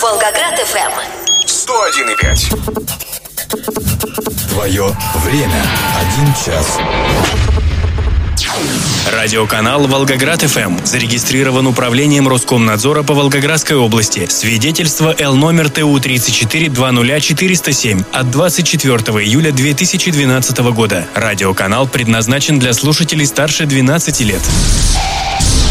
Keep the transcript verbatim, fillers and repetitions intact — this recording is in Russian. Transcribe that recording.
Волгоград эф эм сто один и пять. Твое время. Один час. Радиоканал Волгоград эф эм зарегистрирован управлением Роскомнадзора по Волгоградской области. Свидетельство Л номер Т У тридцать четыре двадцать ноль четыреста семь от двадцать четвёртого июля две тысячи двенадцатого года. Радиоканал предназначен для слушателей старше двенадцати лет.